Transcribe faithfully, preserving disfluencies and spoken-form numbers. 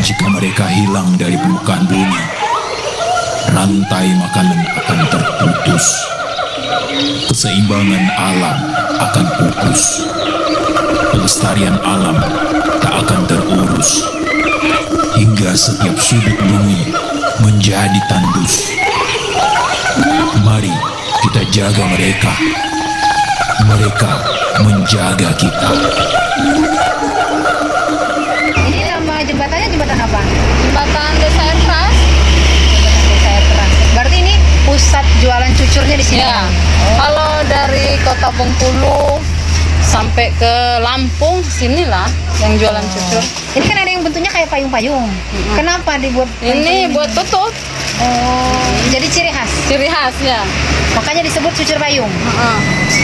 jika mereka hilang dari permukaan bumi, rantai makanan akan terputus. Keseimbangan alam akan pupus. Pelestarian alam tak akan terurus. Hingga setiap sudut bumi menjadi tandus. Mari kita jaga mereka. Mereka menjaga kita. Ini nama jembatannya jembatan apa? Jembatan Desa Air Keras. Jembatan Desa Air Keras. Berarti ini pusat jualan cucurnya di sini. Ya. Kalau dari Kota Bengkulu sampai ke Lampung, sinilah yang jualan cucur. Ini kan ada yang bentuknya kayak payung-payung. Kenapa dibuat Ini buat tutup, Oh, jadi ciri khas. ciri khas ya. Makanya disebut cucur payung. Heeh.